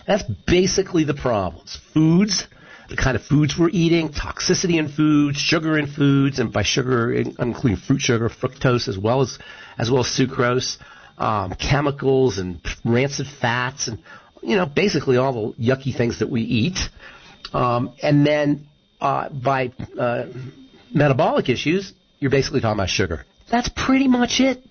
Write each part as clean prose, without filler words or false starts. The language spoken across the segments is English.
That's basically the problems. Foods, the kind of foods we're eating, toxicity in foods, sugar in foods, and by sugar, including fruit sugar, fructose, as well as sucrose, chemicals and rancid fats, and basically all the yucky things that we eat. And then by metabolic issues, you're basically talking about sugar. That's pretty much it.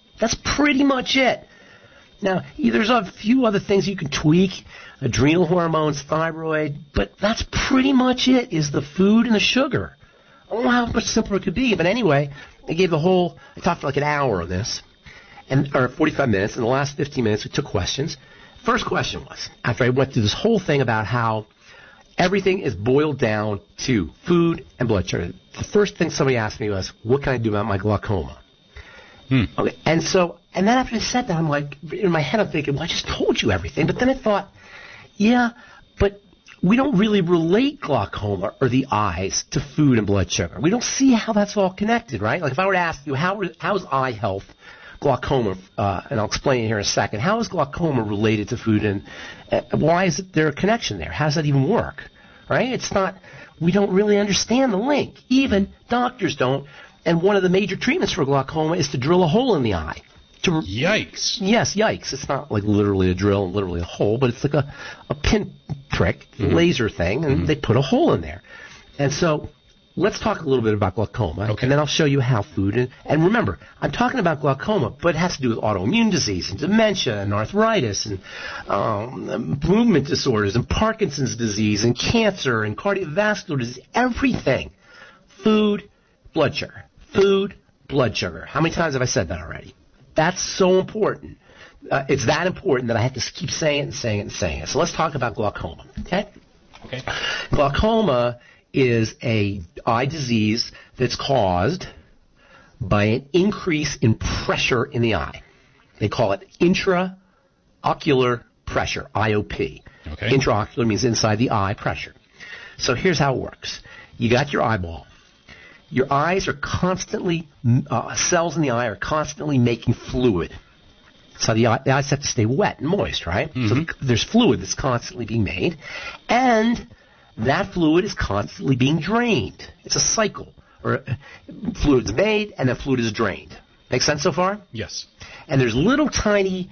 Now, there's a few other things you can tweak, adrenal hormones, thyroid, but that's pretty much it, is the food and the sugar. I don't know how much simpler it could be, but anyway, I talked for like an hour on this, or 45 minutes, and the last 15 minutes we took questions. First question was, after I went through this whole thing about how everything is boiled down to food and blood sugar, the first thing somebody asked me was, what can I do about my glaucoma? Okay, and then after I said that, I'm like, in my head I'm thinking, well, I just told you everything. But then I thought, yeah, but we don't really relate glaucoma or the eyes to food and blood sugar. We don't see how that's all connected, right? Like if I were to ask you, how's eye health, glaucoma, and I'll explain it here in a second, how is glaucoma related to food, and why is there a connection there? How does that even work, right? We don't really understand the link. Even doctors don't. And one of the major treatments for glaucoma is to drill a hole in the eye. Yikes. Yes, yikes. It's not like literally a drill and literally a hole, but it's like a pin trick, laser thing, and they put a hole in there. And so let's talk a little bit about glaucoma, and then I'll show you how food, and remember, I'm talking about glaucoma, but it has to do with autoimmune disease and dementia and arthritis and movement disorders and Parkinson's disease and cancer and cardiovascular disease, everything. Food, blood sugar. Food, blood sugar. How many times have I said that already? That's so important. It's that important that I have to keep saying it and saying it and saying it. So let's talk about glaucoma, okay? Okay. Glaucoma is a eye disease that's caused by an increase in pressure in the eye. They call it intraocular pressure, IOP. Okay. Intraocular means inside the eye pressure. So here's how it works. You got your eyeball. Your eyes are constantly, cells in the eye are constantly making fluid. So the eyes have to stay wet and moist, right? Mm-hmm. So there's fluid that's constantly being made, and that fluid is constantly being drained. It's a cycle. Or fluid's made, and then fluid is drained. Make sense so far? Yes. And there's a little tiny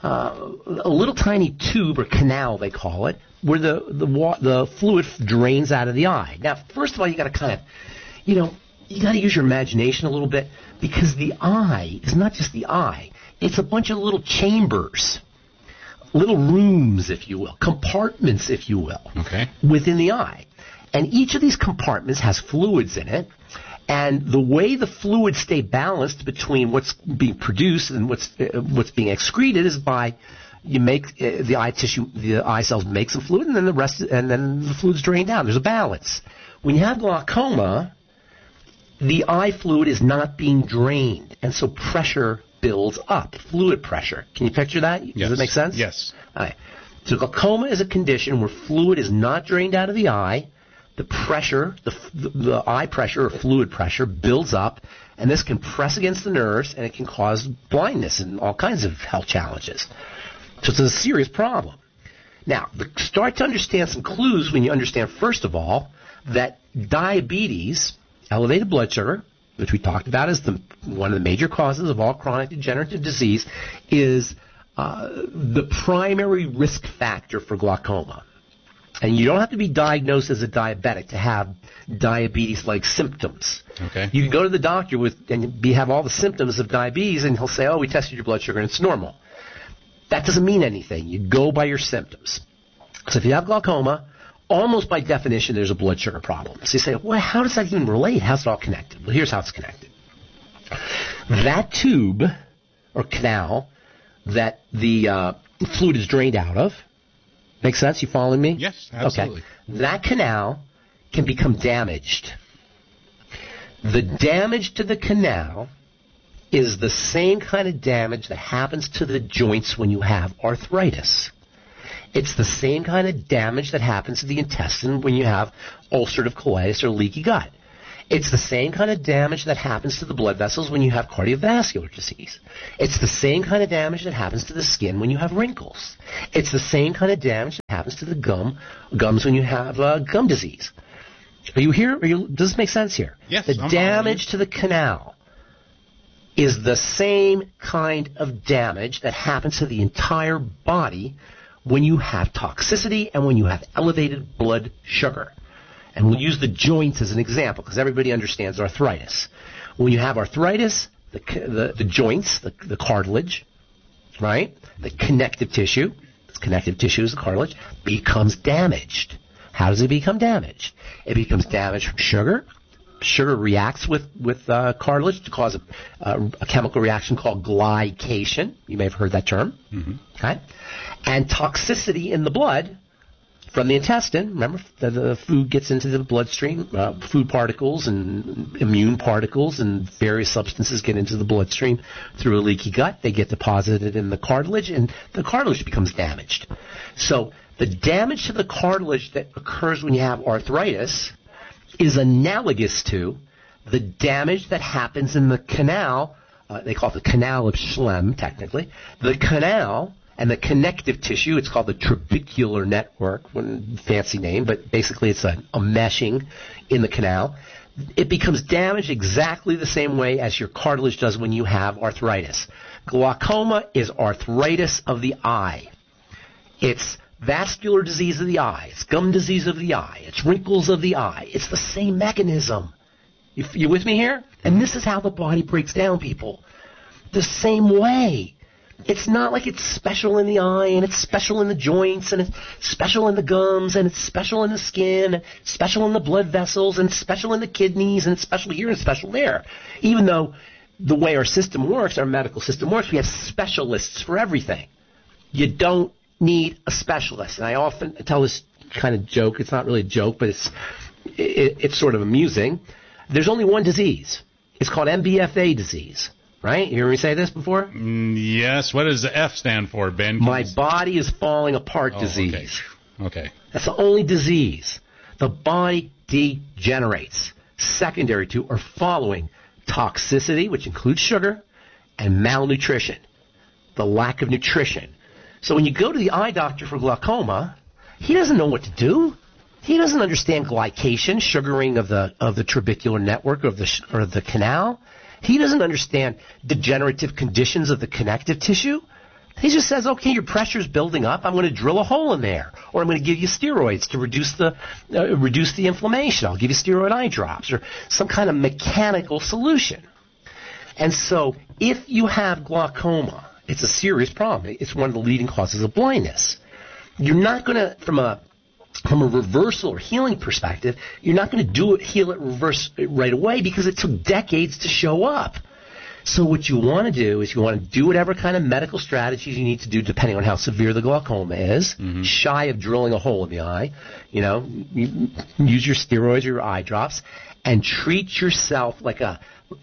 tube or canal, they call it, where the fluid drains out of the eye. Now, first of all, you got to kind of, you got to use your imagination a little bit, because the eye is not just the eye. It's a bunch of little chambers, little rooms, if you will, compartments, if you will, within the eye. And each of these compartments has fluids in it, and the way the fluids stay balanced between what's being produced and what's being excreted is by you make the eye tissue, the eye cells make some fluid, and then the fluid's drained out. There's a balance. When you have glaucoma, the eye fluid is not being drained, and so pressure builds up, fluid pressure. Can you picture that? Yes. Does that make sense? Yes. All right. So glaucoma is a condition where fluid is not drained out of the eye. The pressure, the eye pressure or fluid pressure builds up, and this can press against the nerves, and it can cause blindness and all kinds of health challenges. So it's a serious problem. Now, start to understand some clues when you understand, first of all, that diabetes, elevated blood sugar, which we talked about as one of the major causes of all chronic degenerative disease, is the primary risk factor for glaucoma. And you don't have to be diagnosed as a diabetic to have diabetes-like symptoms. Okay. You can go to the doctor have all the symptoms of diabetes, and he'll say, we tested your blood sugar and it's normal. That doesn't mean anything. You go by your symptoms. So if you have glaucoma, almost by definition, there's a blood sugar problem. So you say, well, how does that even relate? How's it all connected? Well, here's how it's connected. That tube or canal that the fluid is drained out of, make sense? You following me? Yes, absolutely. Okay. That canal can become damaged. The damage to the canal is the same kind of damage that happens to the joints when you have arthritis. It's the same kind of damage that happens to the intestine when you have ulcerative colitis or leaky gut. It's the same kind of damage that happens to the blood vessels when you have cardiovascular disease. It's the same kind of damage that happens to the skin when you have wrinkles. It's the same kind of damage that happens to the gums when you have gum disease. Are you here? Does this make sense here? Yes. The damage to the canal is the same kind of damage that happens to the entire body when you have toxicity and when you have elevated blood sugar. And we'll use the joints as an example because everybody understands arthritis. When you have arthritis, the joints, the cartilage, right, the connective tissue is the cartilage, becomes damaged. How does it become damaged? It becomes damaged from sugar. Sugar reacts with cartilage to cause a chemical reaction called glycation. You may have heard that term. Mm-hmm. Okay? And toxicity in the blood from the intestine. Remember, the food gets into the bloodstream. Food particles and immune particles and various substances get into the bloodstream through a leaky gut. They get deposited in the cartilage, and the cartilage becomes damaged. So the damage to the cartilage that occurs when you have arthritis is analogous to the damage that happens in the canal. They call it the canal of Schlemm, technically. The canal and the connective tissue, it's called the trabecular network, fancy name, but basically it's a meshing in the canal. It becomes damaged exactly the same way as your cartilage does when you have arthritis. Glaucoma is arthritis of the eye. It's vascular disease of the eye. It's gum disease of the eye. It's wrinkles of the eye. It's the same mechanism. You with me here? And this is how the body breaks down, people. The same way. It's not like it's special in the eye, and it's special in the joints, and it's special in the gums, and it's special in the skin, and special in the blood vessels, and it's special in the kidneys, and it's special here and special there. Even though the way our system works, our medical system works, we have specialists for everything. You don't need a specialist. And I often tell this kind of joke. It's not really a joke, but it's sort of amusing. There's only one disease. It's called MBFA disease. Right? You heard me say this before? Yes. What does the F stand for, Ben? My body is falling apart disease. Okay. That's the only disease. The body degenerates. Secondary to or following toxicity, which includes sugar, and malnutrition, the lack of nutrition. So when you go to the eye doctor for glaucoma, he doesn't know what to do. He doesn't understand glycation, sugaring of the trabecular network or the canal. He doesn't understand degenerative conditions of the connective tissue. He just says, okay, your pressure's building up. I'm going to drill a hole in there. Or I'm going to give you steroids to reduce the inflammation. I'll give you steroid eye drops or some kind of mechanical solution. And so if you have glaucoma, it's a serious problem. It's one of the leading causes of blindness. You're not going to, from a reversal or healing perspective, you're not going to heal it reverse right away because it took decades to show up. So what you want to do is you want to do whatever kind of medical strategies you need to do depending on how severe the glaucoma is, shy of drilling a hole in the eye. Use your steroids or your eye drops and treat yourself like you're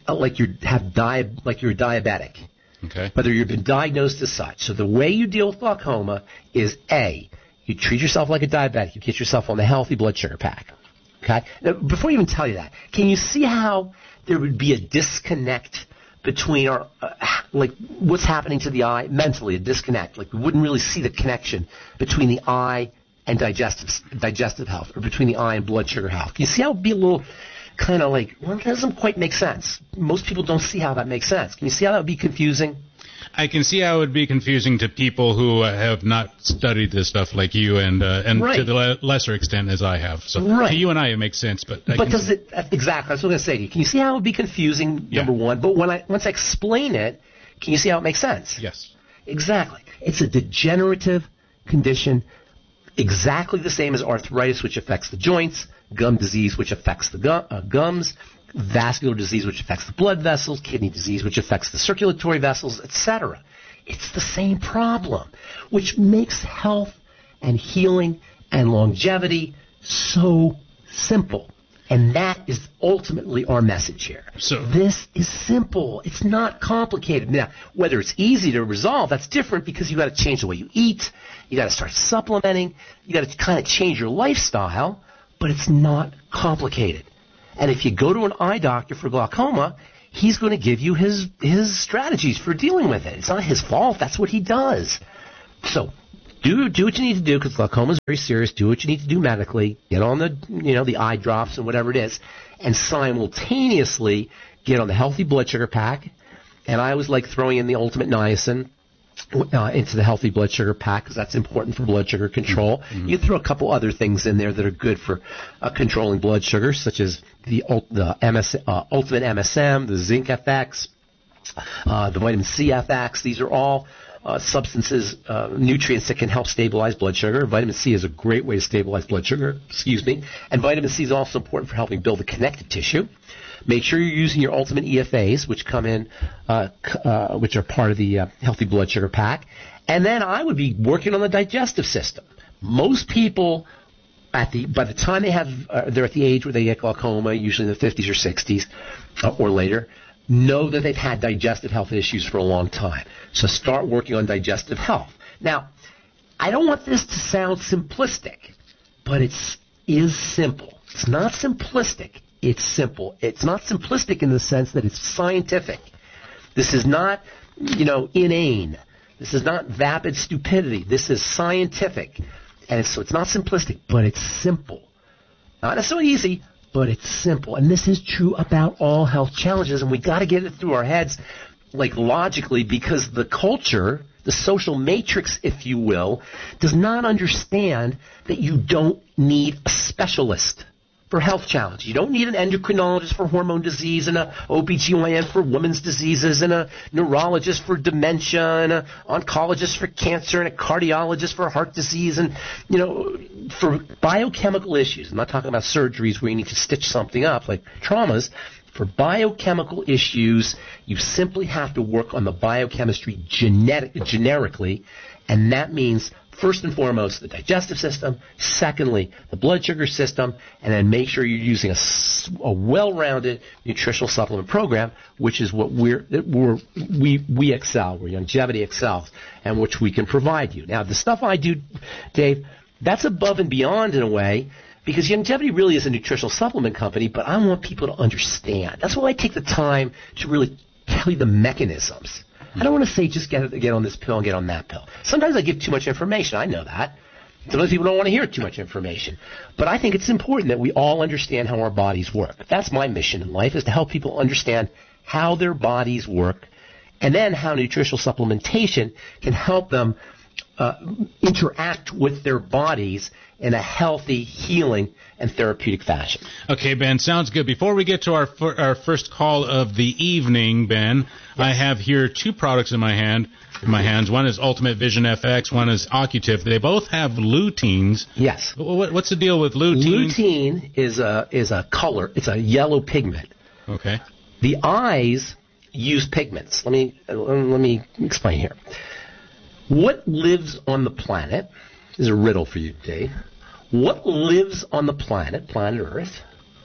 diabetic. Okay. Whether you've been diagnosed as such. So the way you deal with glaucoma is A, you treat yourself like a diabetic. You get yourself on the healthy blood sugar pack. Okay? Now, before I even tell you that, can you see how there would be a disconnect between what's happening to the eye mentally, a disconnect? Like we wouldn't really see the connection between the eye and digestive health, or between the eye and blood sugar health. Can you see how it would be a little kind of like, well, it doesn't quite make sense. Most people don't see how that makes sense. Can you see how that would be confusing? I can see how it would be confusing to people who have not studied this stuff like you, and right. To the lesser extent as I have. So right. To you and I, it makes sense. But does it exactly? That's what I'm going to say to you. Can you see how it would be confusing? Yeah. Number one, but once I explain it, can you see how it makes sense? Yes. Exactly. It's a degenerative condition, exactly the same as arthritis, which affects the joints, gum disease, which affects the gums, vascular disease, which affects the blood vessels, kidney disease, which affects the circulatory vessels, etc. It's the same problem, which makes health and healing and longevity so simple. And that is ultimately our message here. So this is simple. It's not complicated. Now, whether it's easy to resolve, that's different because you've got to change the way you eat. You got to start supplementing. You got to kind of change your lifestyle, but it's not complicated. And if you go to an eye doctor for glaucoma, he's going to give you his strategies for dealing with it. It's not his fault. That's what he does. So do what you need to do, because glaucoma is very serious. Do what you need to do medically. Get on the eye drops and whatever it is, and simultaneously get on the healthy blood sugar pack. And I always like throwing in the ultimate niacin into the healthy blood sugar pack, because that's important for blood sugar control. Mm-hmm. You throw a couple other things in there that are good for controlling blood sugar, such as the ultimate MSM, the Zinc FX, the vitamin C FX. These are all substances, nutrients that can help stabilize blood sugar. Vitamin C is a great way to stabilize blood sugar. And vitamin C is also important for helping build the connective tissue. Make sure you're using your ultimate EFAs, which come in, which are part of the healthy blood sugar pack. And then I would be working on the digestive system. Most people, by the time they're at the age where they get glaucoma, usually in the 50s or 60s or later, know that they've had digestive health issues for a long time. So start working on digestive health. Now, I don't want this to sound simplistic, but it is simple. It's not simplistic. It's simple. It's not simplistic in the sense that it's scientific. This is not, inane. This is not vapid stupidity. This is scientific. And so it's not simplistic, but it's simple. Not necessarily easy, but it's simple. And this is true about all health challenges, and we got to get it through our heads, like logically, because the culture, the social matrix, if you will, does not understand that you don't need a specialist for health challenges. You don't need an endocrinologist for hormone disease, and an OBGYN for women's diseases, and a neurologist for dementia, and an oncologist for cancer, and a cardiologist for heart disease, and, for biochemical issues. I'm not talking about surgeries where you need to stitch something up, like traumas. For biochemical issues, you simply have to work on the biochemistry generically, and that means first and foremost, the digestive system. Secondly, the blood sugar system. And then make sure you're using a well-rounded nutritional supplement program, which is what we excel, where Youngevity excels, and which we can provide you. Now, the stuff I do, Dave, that's above and beyond in a way, because Youngevity really is a nutritional supplement company, but I want people to understand. That's why I take the time to really tell you the mechanisms. I don't want to say just get on this pill and get on that pill. Sometimes I give too much information. I know that. Sometimes people don't want to hear too much information. But I think it's important that we all understand how our bodies work. That's my mission in life, is to help people understand how their bodies work, and then how nutritional supplementation can help them interact with their bodies in a healthy, healing, and therapeutic fashion. Okay, Ben, sounds good. Before we get to our first call of the evening, Ben, yes. I have here two products in my hands. One is Ultimate Vision FX. One is Occutif. They both have luteins. Yes. What's the deal with lutein? Lutein is a color. It's a yellow pigment. Okay. The eyes use pigments. Let me explain here. What lives on the planet is a riddle for you, Dave. What lives on the planet Earth,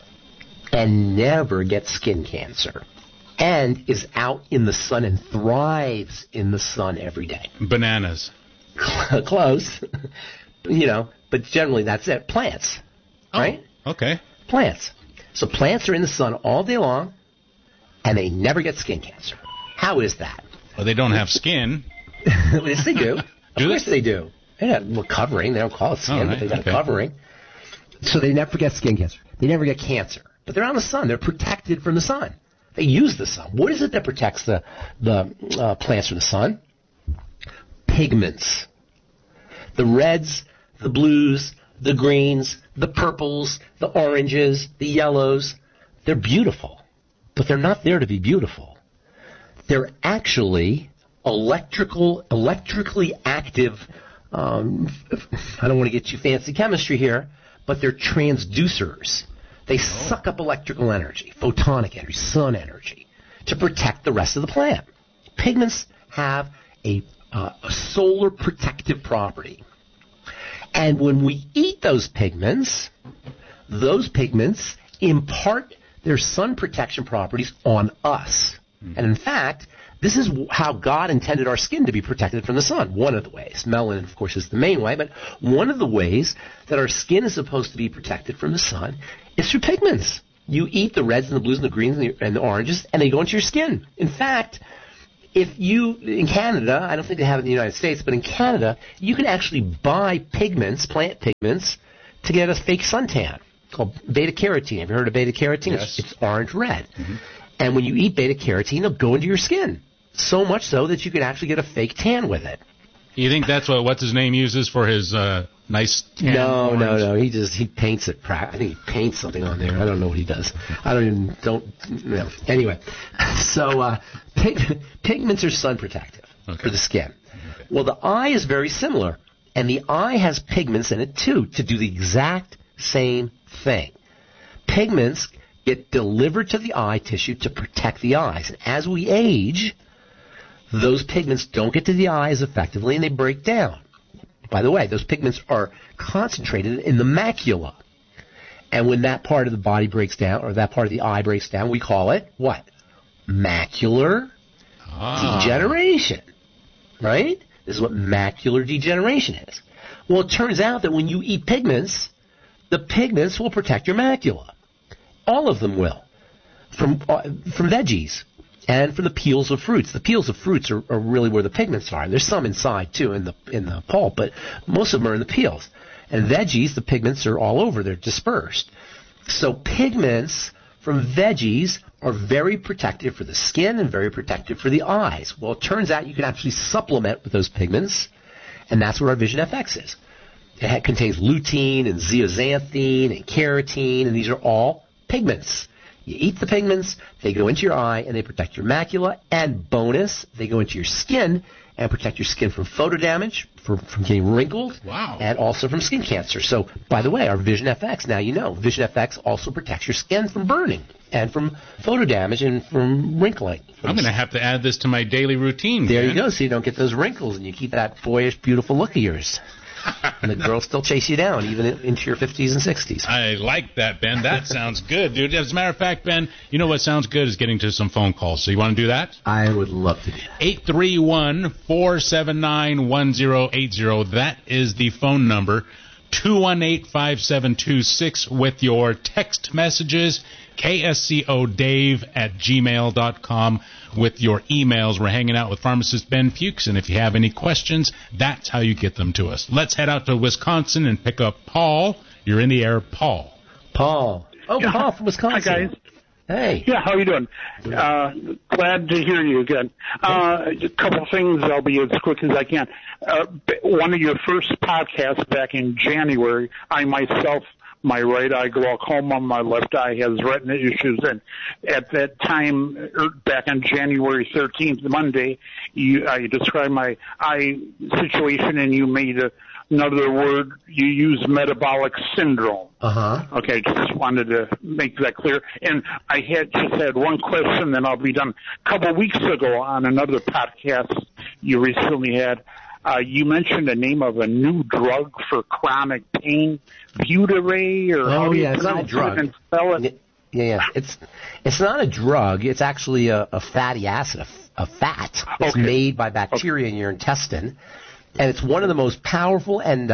and never gets skin cancer, and is out in the sun and thrives in the sun every day? Bananas. Close. But generally that's it. Plants. Right? Okay. Plants. So plants are in the sun all day long, and they never get skin cancer. How is that? Well, they don't have skin. Yes, they do. Of course they do. They have a covering. They don't call it skin, but they got a covering. So they never get skin cancer. They never get cancer. But they're out in the sun. They're protected from the sun. They use the sun. What is it that protects the plants from the sun? Pigments. The reds, the blues, the greens, the purples, the oranges, the yellows. They're beautiful. But they're not there to be beautiful. They're actually electrically active. I don't want to get you fancy chemistry here, but they're transducers. They suck up electrical energy, photonic energy, sun energy, to protect the rest of the plant. Pigments have a solar protective property. And when we eat those pigments impart their sun protection properties on us. And in fact, this is how God intended our skin to be protected from the sun. One of the ways. Melanin, of course, is the main way, but one of the ways that our skin is supposed to be protected from the sun is through pigments. You eat the reds and the blues and the greens and the oranges, and they go into your skin. In fact, in Canada, I don't think they have it in the United States, but in Canada, you can actually buy pigments, plant pigments, to get a fake suntan called beta-carotene. Have you heard of beta-carotene? Yes. It's orange-red. Mm-hmm. And when you eat beta-carotene, it'll go into your skin. So much so that you can actually get a fake tan with it. You think that's what's his name uses for his nice tan orange? No. He paints it. I think he paints something on there. I don't know what he does. No. Anyway, so pigments are sun protective for the skin. Okay. Well, the eye is very similar, and the eye has pigments in it too to do the exact same thing. Pigments get delivered to the eye tissue to protect the eyes. And as we age, those pigments don't get to the eyes effectively, and they break down. By the way, those pigments are concentrated in the macula. And when that part of the body breaks down, or that part of the eye breaks down, we call it what? Macular degeneration. Right? This is what macular degeneration is. Well, it turns out that when you eat pigments, the pigments will protect your macula. All of them will. From veggies. And from the peels of fruits. The peels of fruits are really where the pigments are. There's some inside, too, in the pulp, but most of them are in the peels. And veggies, the pigments are all over. They're dispersed. So pigments from veggies are very protective for the skin and very protective for the eyes. Well, it turns out you can actually supplement with those pigments, and that's what our Vision FX is. It contains lutein and zeaxanthin and carotene, and these are all pigments. You eat the pigments, they go into your eye, and they protect your macula, and bonus, they go into your skin and protect your skin from photo damage, from getting wrinkled, and also from skin cancer. So, by the way, our Vision FX, now you know, Vision FX also protects your skin from burning and from photo damage and from wrinkling. I'm going to have to add this to my daily routine. There you go, so you don't get those wrinkles, and you keep that boyish, beautiful look of yours. And the girls still chase you down, even into your 50s and 60s. I like that, Ben. That sounds good, dude. As a matter of fact, Ben, you know what sounds good is getting to some phone calls. So you want to do that? I would love to do that. 831-479-1080. That is the phone number. 218-5726 with your text messages. kscodave@gmail.com with your emails. We're hanging out with pharmacist Ben Fuchs, and if you have any questions, that's how you get them to us. Let's head out to Wisconsin and pick up Paul. You're in the air, Paul. Paul. Oh, yeah. Paul from Wisconsin. Hi, guys. Hey. Yeah, how you doing? Glad to hear you again. A couple of things, I'll be as quick as I can. One of your first podcasts back in January, I myself, my right eye glaucoma, my left eye has retina issues, and at that time, back on January 13th, Monday, I described my eye situation, and you made another word, you used metabolic syndrome. Okay, just wanted to make that clear. And I just had one question, then I'll be done. A couple of weeks ago on another podcast you recently had, you mentioned the name of a new drug for chronic pain, Butyrate, or how do you pronounce it and spell it? Yeah. It's not a drug. It's actually a fatty acid, a fat that's made by bacteria in your intestine. And it's one of the most powerful and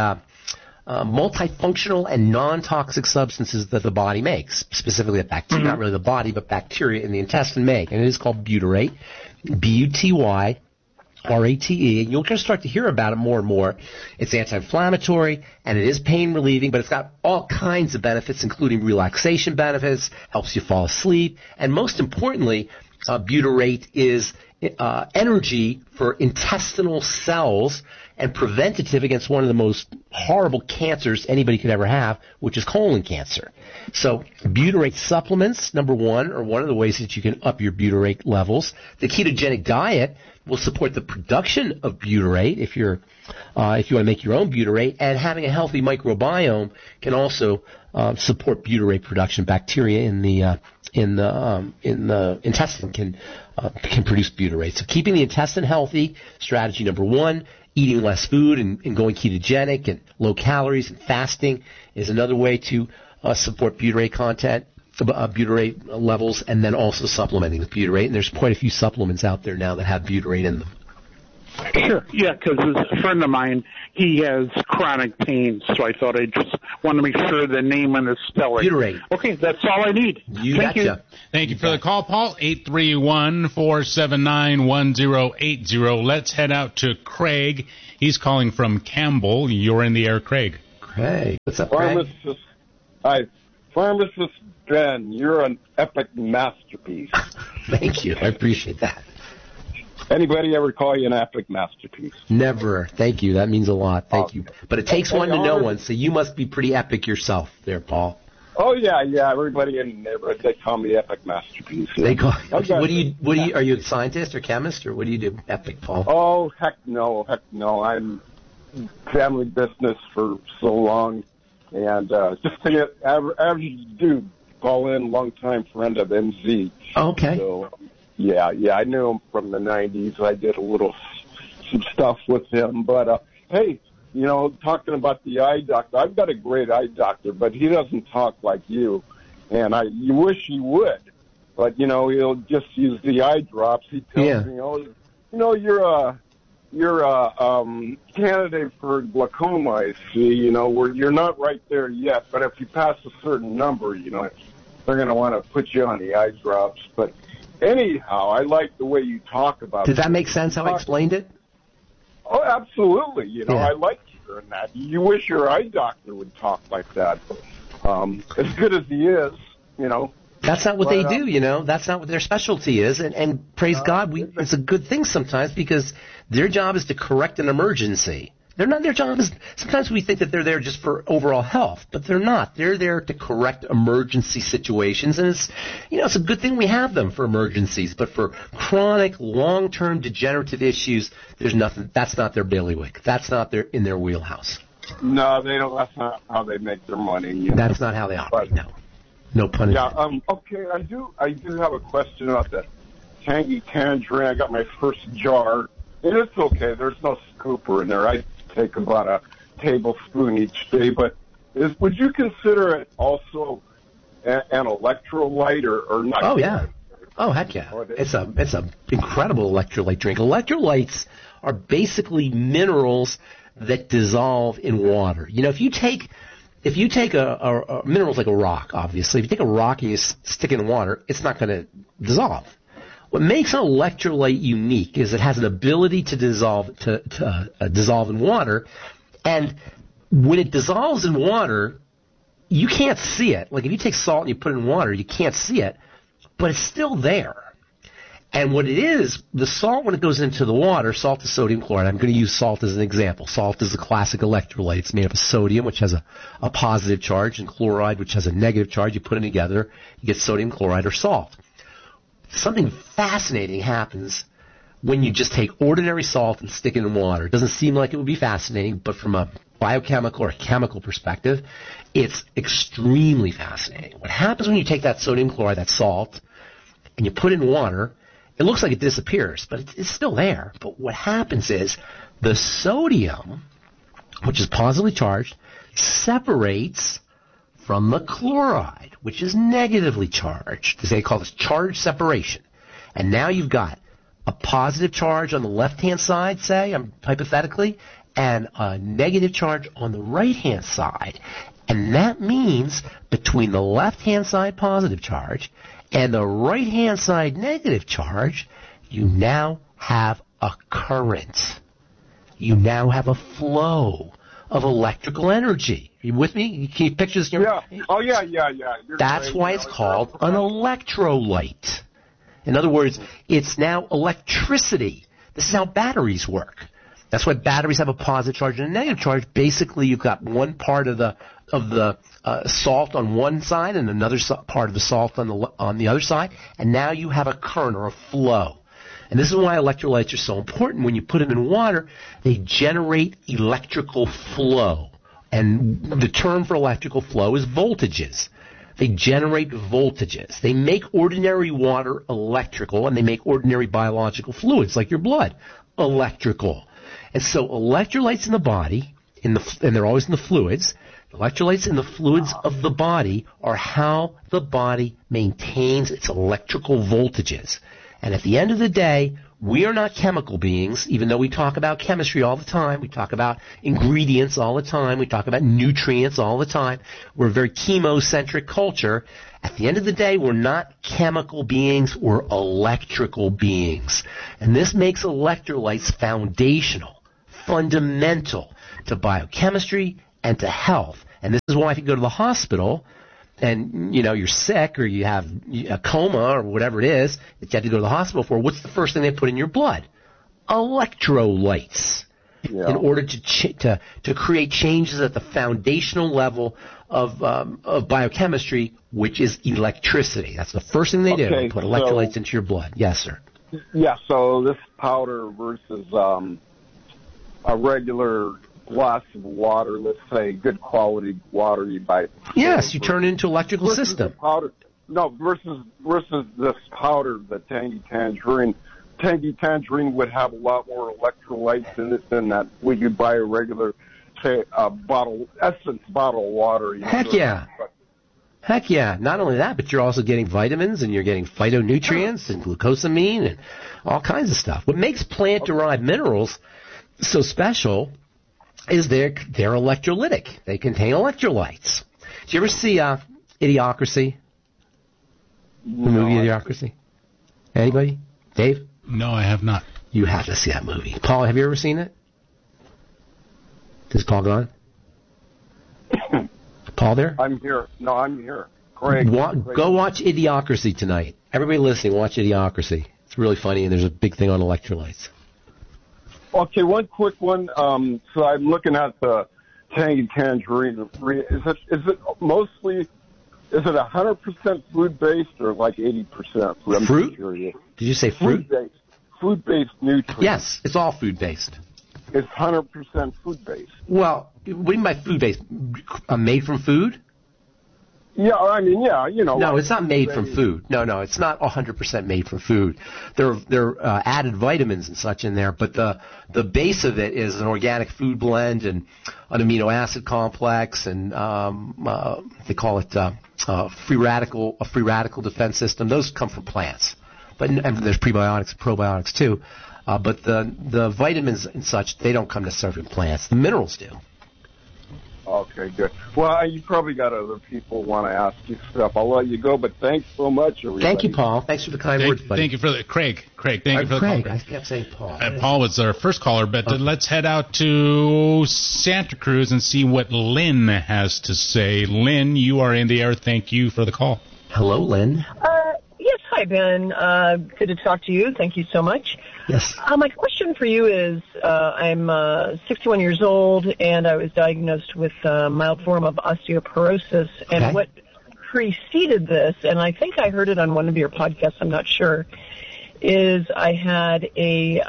multifunctional and non-toxic substances that the body makes, specifically that bacteria, not really the body, but bacteria in the intestine make. And it is called Butyrate, Butyrate, and you'll kind of start to hear about it more and more. It's anti-inflammatory, and it is pain relieving, but it's got all kinds of benefits, including relaxation benefits, helps you fall asleep, and most importantly, Butyrate is energy for intestinal cells and preventative against one of the most horrible cancers anybody could ever have, which is colon cancer. So Butyrate supplements, number one, are one of the ways that you can up your Butyrate levels. The ketogenic diet will support the production of Butyrate if you want to make your own Butyrate, and having a healthy microbiome can also support Butyrate production. Bacteria in the intestine can produce Butyrate. So keeping the intestine healthy, strategy number one. Eating less food and going ketogenic and low calories and fasting is another way to support Butyrate content, Butyrate levels, and then also supplementing with Butyrate. And there's quite a few supplements out there now that have Butyrate in them. Sure, yeah, because a friend of mine, he has chronic pain, so I thought I just want to make sure the name and the spelling. Butyrate. Okay, that's all I need. Thank you. Thank you for the call, Paul. 831-479-1080. Let's head out to Craig. He's calling from Campbell. You're in the air, Craig. Craig. What's up, Craig? Pharmacist Ben, you're an epic masterpiece. Thank you. I appreciate that. Anybody ever call you an epic masterpiece? Never. Thank you. That means a lot. Thank you. But it takes one to know one, so you must be pretty epic yourself there, Paul. Oh, yeah. Everybody in the neighborhood, they call me epic masterpiece. They call. What do you? Are you a scientist or chemist, or what do you do? Epic, Paul. Oh, heck no. I'm family business for so long. And just to get average dude, call in, long-time friend of MZ. Okay. So, yeah, I knew him from the 90s. I did some stuff with him. But, hey, talking about the eye doctor, I've got a great eye doctor, but he doesn't talk like you. And you wish he would. But, he'll just use the eye drops. He tells me, you're a candidate for glaucoma, I see, where you're not right there yet, but if you pass a certain number, they're going to want to put you on the eye drops. But anyhow, I like the way you talk about it. Did that make sense how I explained it? Oh, absolutely. I like hearing that. You wish your eye doctor would talk like that. As good as he is, That's not what they do, That's not what their specialty is. And praise God, it's a good thing sometimes because their job is to correct an emergency. Their job is, sometimes we think that they're there just for overall health, but they're not. They're there to correct emergency situations. And it's a good thing we have them for emergencies, but for chronic, long-term degenerative issues, there's nothing. That's not their bailiwick. That's not in their wheelhouse. No, they don't. That's not how they make their money. That's not how they operate, no. No pun intended. Yeah, okay, I do have a question about that tangy tangerine. I got my first jar, and it's okay. There's no scooper in there. I take about a tablespoon each day. But would you consider it also an electrolyte or not? Oh, yeah. Oh, heck yeah. It's a incredible electrolyte drink. Electrolytes are basically minerals that dissolve in water. If you take a mineral's like a rock, obviously. If you take a rock and you stick it in water, it's not going to dissolve. What makes an electrolyte unique is it has an ability to dissolve in water, and when it dissolves in water, you can't see it. Like if you take salt and you put it in water, you can't see it, but it's still there. And what it is, the salt, when it goes into the water, salt is sodium chloride. I'm going to use salt as an example. Salt is a classic electrolyte. It's made up of sodium, which has a positive charge, and chloride, which has a negative charge. You put them together, you get sodium chloride or salt. Something fascinating happens when you just take ordinary salt and stick it in water. It doesn't seem like it would be fascinating, but from a biochemical or chemical perspective, it's extremely fascinating. What happens when you take that sodium chloride, that salt, and you put it in water, it looks like it disappears, but it's still there. But what happens is the sodium, which is positively charged, separates from the chloride, which is negatively charged. They call this charge separation. And now you've got a positive charge on the left-hand side, hypothetically, and a negative charge on the right-hand side. And that means between the left-hand side positive charge and the right-hand side negative charge, you now have a current. You now have a flow of electrical energy. Are you with me? Can you picture this? Yeah. Oh, yeah. That's why it's called an electrolyte. In other words, it's now electricity. This is how batteries work. That's why batteries have a positive charge and a negative charge. Basically, you've got one part of the salt on one side and another part of the salt on the other side, and now you have a current or a flow. And this is why electrolytes are so important. When you put them in water, they generate electrical flow. And the term for electrical flow is voltages. They generate voltages. They make ordinary water electrical, and they make ordinary biological fluids, like your blood, electrical. And so electrolytes in the body, and they're always in the fluids, electrolytes in the fluids of the body are how the body maintains its electrical voltages. And at the end of the day, We are not chemical beings, even though we talk about chemistry all the time. We talk about ingredients all the time. We talk about nutrients all the time. We're a very chemocentric culture. At the end of the day, we're not chemical beings. We're electrical beings. And this makes electrolytes foundational, fundamental to biochemistry and to health. And this is why if you go to the hospital and, you're sick or you have a coma or whatever it is that you have to go to the hospital for, what's the first thing they put in your blood? Electrolytes. Yeah. In order to create changes at the foundational level of biochemistry, which is electricity. That's the first thing they do. They put electrolytes into your blood. Yes, sir. Yeah, so this powder versus a regular glass of water, let's say good quality water you buy. Yes, you turn it into electrical system. Powder, versus this powder, the Tangy Tangerine. Tangy Tangerine would have a lot more electrolytes in it than that when you buy a regular, say, Essence bottle of water. Heck yeah. Heck yeah. Not only that, but you're also getting vitamins and you're getting phytonutrients and glucosamine and all kinds of stuff. What makes plant-derived minerals so special is they're electrolytic. They contain electrolytes. Did you ever see Idiocracy? The movie Idiocracy? Anybody? Dave? No, I have not. You have to see that movie. Paul, have you ever seen it? Is Paul gone? Paul there? I'm here. No, I'm here. Craig. Go watch Idiocracy tonight. Everybody listening, watch Idiocracy. It's really funny, and there's a big thing on electrolytes. Okay, one quick one. So I'm looking at the Tangy Tangerine. Is it mostly? Is it 100% food based or like 80%? Fruit? Did you say fruit? Food based nutrients. Yes, it's all food based. It's 100% food based. Well, what do you mean by food based? Made from food? Yeah, I mean, yeah, No, like it's not made from food. No, it's not 100% made from food. There are added vitamins and such in there, but the base of it is an organic food blend and an amino acid complex, and they call it a free radical defense system. Those come from plants, and there's prebiotics and probiotics too. But the vitamins and such, they don't come necessarily from plants. The minerals do. Okay, good. Well, you probably got other people want to ask you stuff. I'll let you go, but thanks so much, everybody. Thank you, Paul. Thanks for the kind words, buddy. Thank you for the Craig. Thank you for the call. I kept saying Paul. Paul was our first caller, but let's head out to Santa Cruz and see what Lynn has to say. Lynn, you are in the air. Thank you for the call. Hello, Lynn. Yes, hi, Ben. Good to talk to you. Thank you so much. Yes. My question for you is, I'm 61 years old, and I was diagnosed with a mild form of osteoporosis. And what preceded this, and I think I heard it on one of your podcasts, I'm not sure, is I had a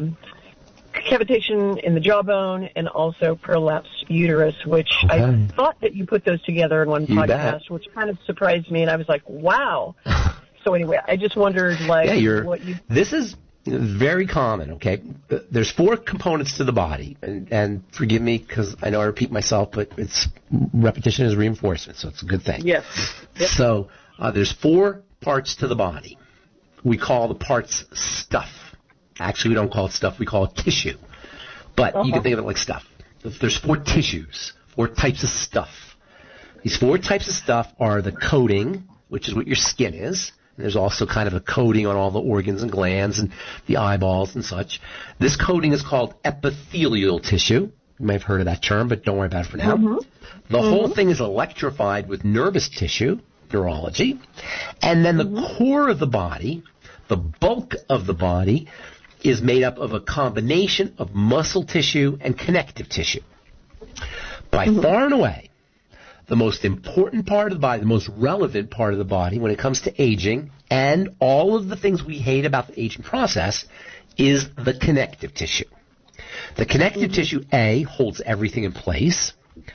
cavitation in the jawbone and also prolapsed uterus, which I thought that you put those together in one podcast, which kind of surprised me, and I was like, wow. So anyway, I just wondered, this is very common, okay? There's 4 components to the body, and forgive me because I know I repeat myself, but repetition is reinforcement, so it's a good thing. Yes. Yep. So there's 4 parts to the body. We call the parts stuff. Actually, we don't call it stuff, we call it tissue. But you can think of it like stuff. There's 4 tissues, 4 types of stuff. These 4 types of stuff are the coating, which is what your skin is. There's also kind of a coating on all the organs and glands and the eyeballs and such. This coating is called epithelial tissue. You may have heard of that term, but don't worry about it for now. Mm-hmm. The whole thing is electrified with nervous tissue, neurology. And then the core of the body, the bulk of the body, is made up of a combination of muscle tissue and connective tissue. By far and away, the most important part of the body, the most relevant part of the body when it comes to aging and all of the things we hate about the aging process is the connective tissue. The connective tissue, A, holds everything in place.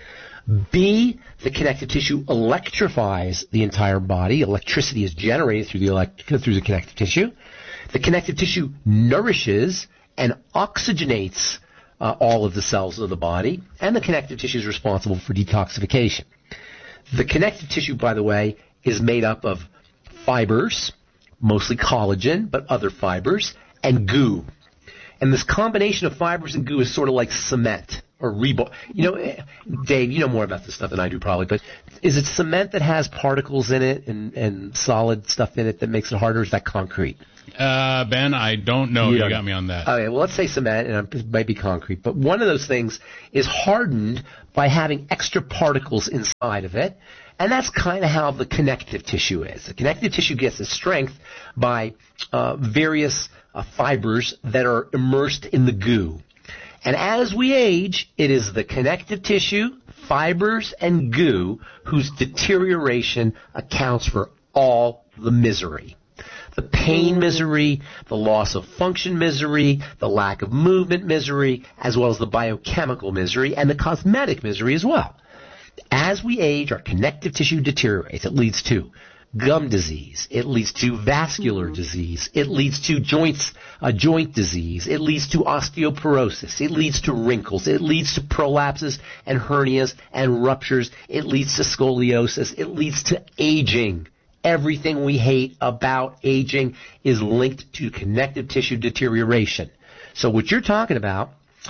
B, the connective tissue electrifies the entire body. Electricity is generated through the connective tissue. The connective tissue nourishes and oxygenates all of the cells of the body, and the connective tissue is responsible for detoxification. The connective tissue, by the way, is made up of fibers, mostly collagen, but other fibers, and goo. And this combination of fibers and goo is sort of like cement or rebar. You know, Dave, you know more about this stuff than I do probably, but is it cement that has particles in it and solid stuff in it that makes it harder, or is that concrete? Ben, I don't know. You got me on that. Okay, well, let's say cement, and it might be concrete. But one of those things is hardened by having extra particles inside of it, and that's kind of how the connective tissue is. The connective tissue gets its strength by various fibers that are immersed in the goo. And as we age, it is the connective tissue, fibers, and goo whose deterioration accounts for all the misery. The pain misery, the loss of function misery, the lack of movement misery, as well as the biochemical misery and the cosmetic misery as well. As we age, our connective tissue deteriorates. It leads to gum disease. It leads to vascular disease. It leads to joint disease. It leads to osteoporosis. It leads to wrinkles. It leads to prolapses and hernias and ruptures. It leads to scoliosis. It leads to aging. Everything we hate about aging is linked to connective tissue deterioration. So what you're talking about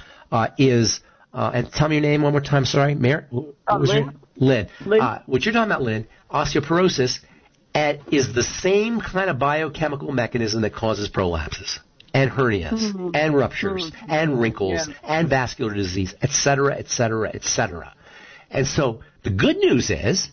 is, and tell me your name one more time, sorry, Mary? Lynn. Lynn. What you're talking about, Lynn, osteoporosis, is the same kind of biochemical mechanism that causes prolapses and hernias and ruptures and wrinkles and vascular disease, et cetera, et cetera, et cetera. And so the good news is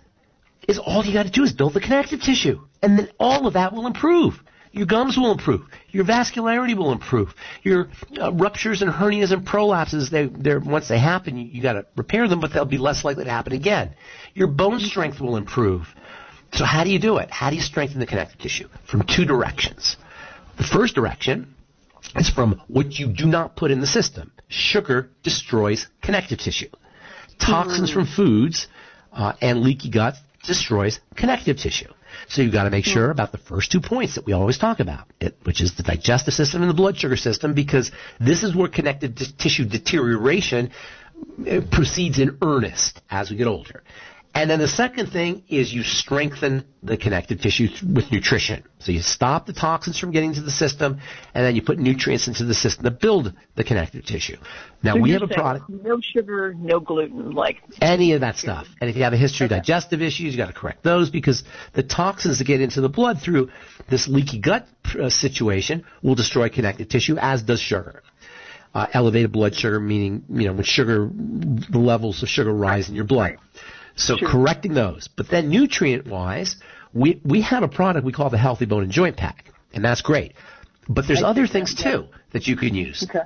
all you got to do is build the connective tissue, and then all of that will improve. Your gums will improve. Your vascularity will improve. Your ruptures and hernias and prolapses, they're once they happen, you got to repair them, but they'll be less likely to happen again. Your bone strength will improve. So how do you do it? How do you strengthen the connective tissue? From two directions. The first direction is from what you do not put in the system. Sugar destroys connective tissue. Toxins from foods and leaky gut destroys connective tissue. So you've got to make sure about the first 2 points that we always talk about, which is the digestive system and the blood sugar system, because this is where connective tissue deterioration proceeds in earnest as we get older. And then the second thing is you strengthen the connective tissue with nutrition. So you stop the toxins from getting to the system, and then you put nutrients into the system to build the connective tissue. Now, we have a product. No sugar, no gluten, like any of that stuff. And if you have a history of digestive issues, you got to correct those, because the toxins that get into the blood through this leaky gut situation will destroy connective tissue, as does sugar. Elevated blood sugar, meaning, when the levels of sugar rise in your blood. So correcting those. But then nutrient-wise, we have a product we call the Healthy Bone and Joint Pack, and that's great. But there's other things, too, that you can use. Okay.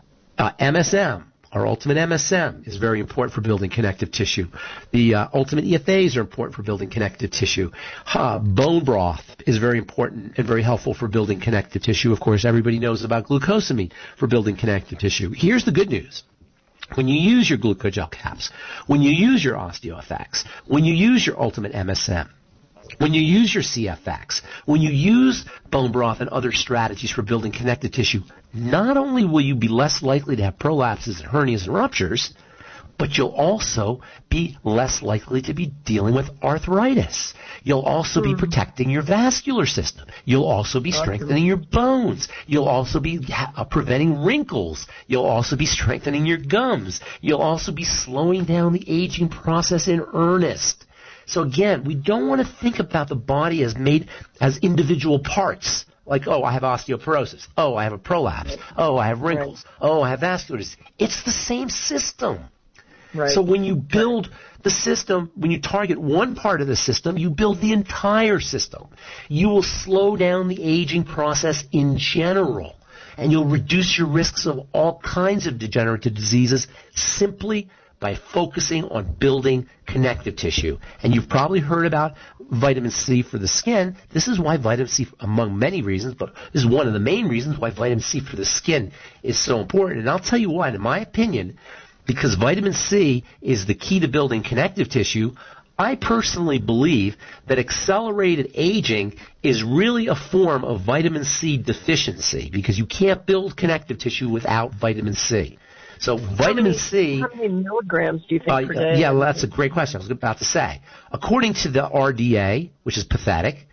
MSM, our Ultimate MSM, is very important for building connective tissue. The Ultimate EFAs are important for building connective tissue. Bone broth is very important and very helpful for building connective tissue. Of course, everybody knows about glucosamine for building connective tissue. Here's the good news. When you use your glucogel caps, when you use your OsteoFX, when you use your Ultimate MSM, when you use your CFX, when you use bone broth and other strategies for building connective tissue, not only will you be less likely to have prolapses and hernias and ruptures, but you'll also be less likely to be dealing with arthritis. You'll also be protecting your vascular system. You'll also be strengthening your bones. You'll also be preventing wrinkles. You'll also be strengthening your gums. You'll also be slowing down the aging process in earnest. So again, we don't want to think about the body as made as individual parts. Like, I have osteoporosis. I have a prolapse. I have wrinkles. I have vascular disease. It's the same system. Right. So when you build the system, when you target one part of the system, you build the entire system. You will slow down the aging process in general, and you'll reduce your risks of all kinds of degenerative diseases simply by focusing on building connective tissue. And you've probably heard about vitamin C for the skin. This is why vitamin C, among many reasons, but this is one of the main reasons why vitamin C for the skin is so important. And I'll tell you why, in my opinion, because vitamin C is the key to building connective tissue, I personally believe that accelerated aging is really a form of vitamin C deficiency, because you can't build connective tissue without vitamin C. So vitamin C... How many milligrams do you think per day? Yeah, well, that's a great question. I was about to say. According to the RDA, which is pathetic,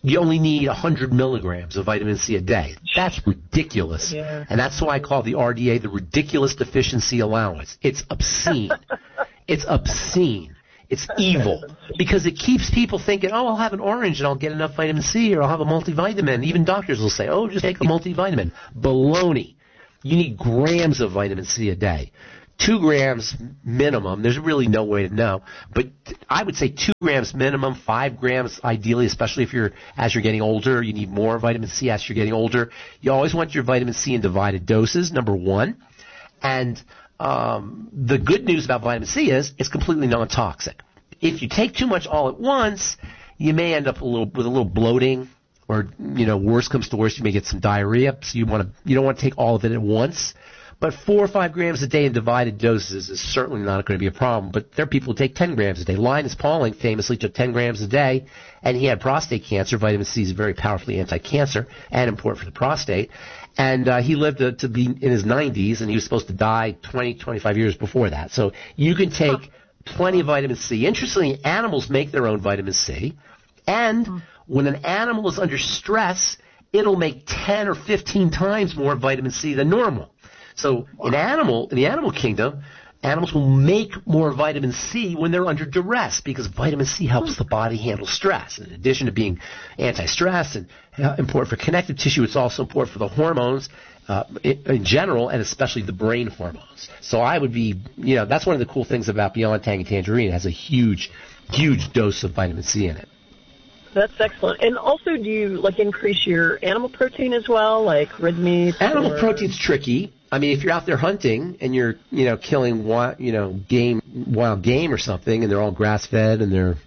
you only need 100 milligrams of vitamin C a day. That's ridiculous. Yeah. And that's why I call the RDA the ridiculous deficiency allowance. It's obscene. It's obscene. It's evil because it keeps people thinking, oh, I'll have an orange and I'll get enough vitamin C, or I'll have a multivitamin. Even doctors will say, oh, just take a multivitamin. Baloney. You need grams of vitamin C a day. 2 grams minimum. There's really no way to know, but I would say 2 grams minimum, 5 grams ideally, especially as you're getting older, you need more vitamin C as you're getting older. You always want your vitamin C in divided doses, number one. And the good news about vitamin C is it's completely non-toxic. If you take too much all at once, you may end up with a little bloating, or worse comes to worse, you may get some diarrhea. So you don't want to take all of it at once. But 4 or 5 grams a day in divided doses is certainly not going to be a problem. But there are people who take 10 grams a day. Linus Pauling famously took 10 grams a day, and he had prostate cancer. Vitamin C is very powerfully anti-cancer and important for the prostate. And he lived to be in his 90s, and he was supposed to die 20, 25 years before that. So you can take plenty of vitamin C. Interestingly, animals make their own vitamin C. And when an animal is under stress, it'll make 10 or 15 times more vitamin C than normal. So in the animal kingdom, animals will make more vitamin C when they're under duress because vitamin C helps the body handle stress. In addition to being anti-stress and important for connective tissue, it's also important for the hormones in general, and especially the brain hormones. So I would be, that's one of the cool things about Beyond Tangy Tangerine. It has a huge, huge dose of vitamin C in it. That's excellent. And also, do you increase your animal protein as well, like red meat? Animal protein's tricky. I mean, if you're out there hunting and you're, killing wild game or something, and they're all grass-fed and they're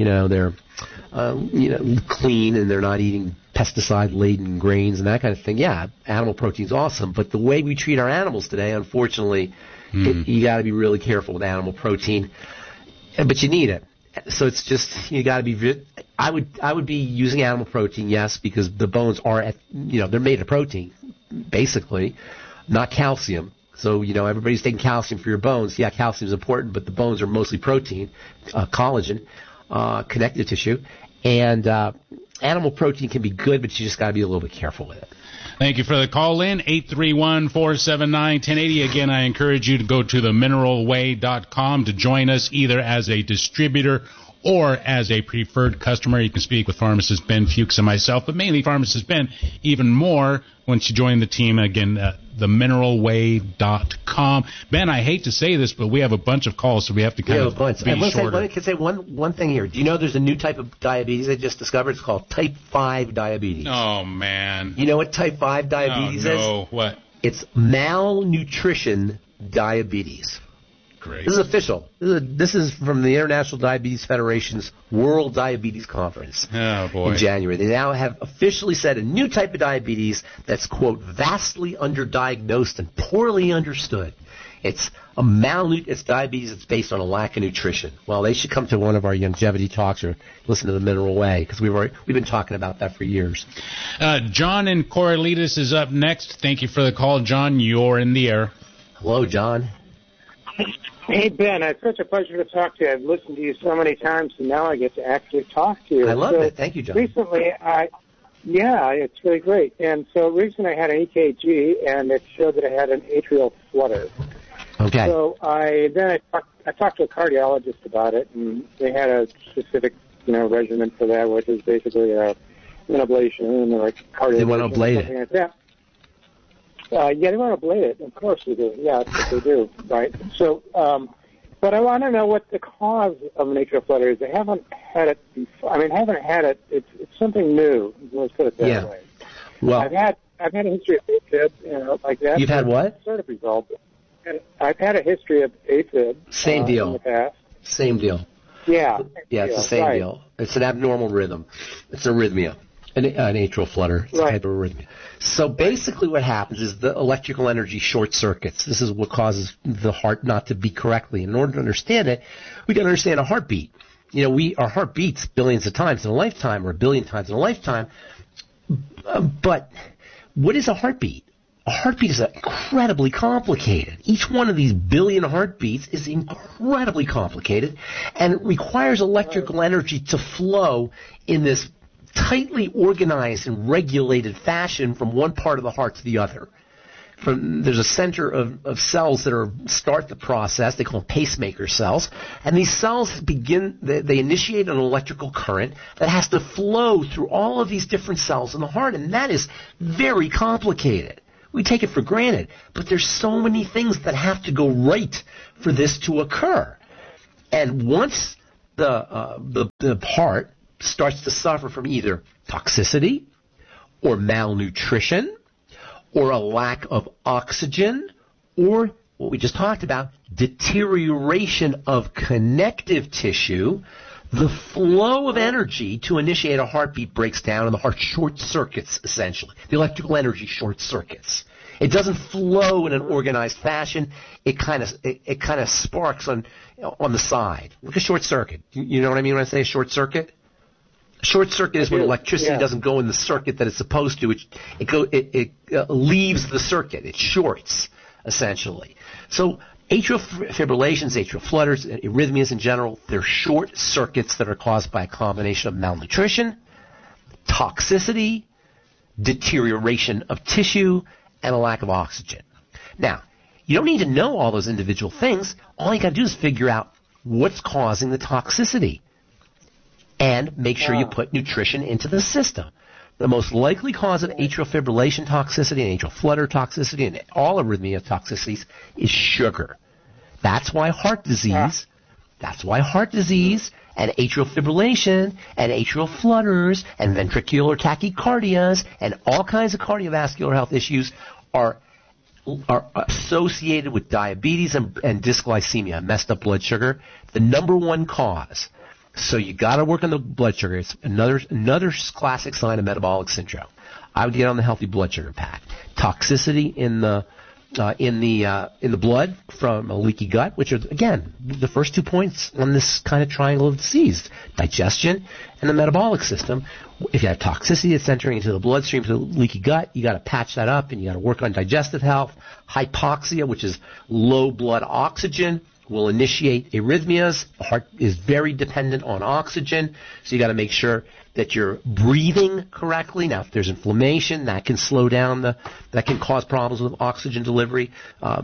clean and they're not eating pesticide-laden grains and that kind of thing, yeah, animal protein's awesome. But the way we treat our animals today, unfortunately, you got to be really careful with animal protein. But you need it. So it's just, you got to be. I would be using animal protein, yes, because the bones are they're made of protein, basically, not calcium. So everybody's taking calcium for your bones. Yeah, calcium is important, but the bones are mostly protein, collagen, connective tissue, and animal protein can be good, but you just got to be a little bit careful with it. Thank you for the call in, 831-479-1080. Again, I encourage you to go to themineralway.com to join us either as a distributor or as a preferred customer. You can speak with pharmacist Ben Fuchs and myself, but mainly pharmacist Ben, even more once you join the team. Again, themineralway.com. Ben, I hate to say this, but we have a bunch of calls, so we have to kind of be shorter. I can say one thing here. Do you know there's a new type of diabetes I just discovered? It's called type 5 diabetes. Oh, man. You know what type 5 diabetes is? No, what? It's malnutrition diabetes. Great. This is official. This is from the International Diabetes Federation's World Diabetes Conference in January. They now have officially said a new type of diabetes that's, quote, vastly underdiagnosed and poorly understood. It's it's diabetes that's based on a lack of nutrition. Well, they should come to one of our longevity talks or listen to the Mineral Way, because we've been talking about that for years. John in Corralitos is up next. Thank you for the call, John. You're in the air. Hello, John. Hey, Ben, it's such a pleasure to talk to you. I've listened to you so many times, and now I get to actually talk to you. I love it. Thank you, John. Recently, it's really great. And so recently I had an EKG, and it showed that I had an atrial flutter. Okay. So I talked to a cardiologist about it, and they had a specific, regimen for that, which is basically an ablation and cardiac. They want to ablate it. Like that. They want to ablate it. Of course they do. Yeah, that's what they do, right? So, but I want to know what the cause of an atrial flutter is. I haven't had it before. Haven't had it. It's something new. Let's put it that way. Well, I've had a history of AFib, like that. You've had what? Sort of resolved. I've had a history of AFib. Same deal. In the past. Same deal. Yeah. Yeah, it's the same deal. It's an abnormal rhythm. It's arrhythmia. An atrial flutter. It's a type of arrhythmia. So basically what happens is the electrical energy short circuits. This is what causes the heart not to beat correctly. In order to understand it, we got to understand a heartbeat. Our heart beats billions of times in a lifetime, or a billion times in a lifetime. But what is a heartbeat? A heartbeat is incredibly complicated. Each one of these billion heartbeats is incredibly complicated, and it requires electrical energy to flow in this tightly organized and regulated fashion from one part of the heart to the other. There's a center of cells that start the process. They call them pacemaker cells. And these cells they initiate an electrical current that has to flow through all of these different cells in the heart. And that is very complicated. We take it for granted. But there's so many things that have to go right for this to occur. And once the heart starts to suffer from either toxicity or malnutrition, or a lack of oxygen, or what we just talked about, deterioration of connective tissue, the flow of energy to initiate a heartbeat breaks down and the heart short circuits, essentially. The electrical energy short circuits. It doesn't flow in an organized fashion. It kind of sparks on the side. Like a short circuit. You know what I mean when I say a short circuit? A short circuit is when electricity doesn't go in the circuit that it's supposed to. It leaves the circuit. It shorts, essentially. So atrial fibrillations, atrial flutters, arrhythmias in general, they're short circuits that are caused by a combination of malnutrition, toxicity, deterioration of tissue, and a lack of oxygen. Now, you don't need to know all those individual things. All you got to do is figure out what's causing the toxicity. And make sure you put nutrition into the system. The most likely cause of atrial fibrillation toxicity and atrial flutter toxicity and all arrhythmia toxicities is sugar. That's why heart disease and atrial fibrillation and atrial flutters and ventricular tachycardias and all kinds of cardiovascular health issues are associated with diabetes and dysglycemia, messed up blood sugar. The number one cause. So you got to work on the blood sugar. It's another classic sign of metabolic syndrome. I would get on the healthy blood sugar pack. Toxicity in the blood from a leaky gut, which are again the first 2 points on this kind of triangle of disease: digestion and the metabolic system. If you have toxicity that's entering into the bloodstream through the leaky gut, you got to patch that up, and you got to work on digestive health. Hypoxia, which is low blood oxygen, will initiate arrhythmias. The heart is very dependent on oxygen, so you got to make sure that you're breathing correctly. Now, if there's inflammation, that can slow down that can cause problems with oxygen delivery.